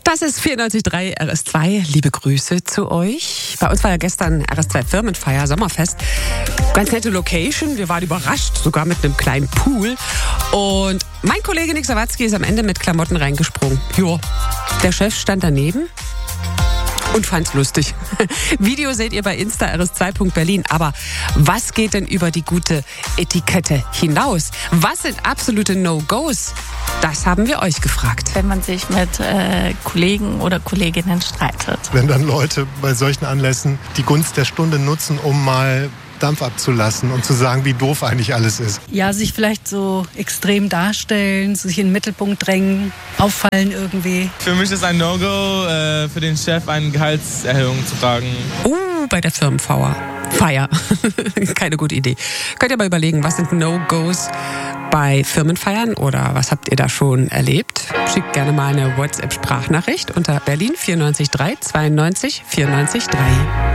Das ist 94.3 RS2. Liebe Grüße zu euch. Bei uns war ja gestern RS2 Firmenfeier, Sommerfest. Ganz nette Location. Wir waren überrascht, sogar mit einem kleinen Pool. Und mein Kollege Nick Sawatzki ist am Ende mit Klamotten reingesprungen. Jo, der Chef stand daneben und fand's lustig. Video seht ihr bei Insta rs2.berlin. Aber was geht denn über die gute Etikette hinaus? Was sind absolute No-Gos? Das haben wir euch gefragt. Wenn man sich mit Kollegen oder Kolleginnen streitet. Wenn dann Leute bei solchen Anlässen die Gunst der Stunde nutzen, um mal Dampf abzulassen und zu sagen, wie doof eigentlich alles ist. Ja, sich vielleicht so extrem darstellen, sich in den Mittelpunkt drängen, auffallen irgendwie. Für mich ist ein No-Go, für den Chef eine Gehaltserhöhung zu tragen. Bei der Firmenfeier. Keine gute Idee. Könnt ihr mal überlegen, was sind No-Gos bei Firmenfeiern oder was habt ihr da schon erlebt? Schickt gerne mal eine WhatsApp-Sprachnachricht unter Berlin 94 3 92 94 3.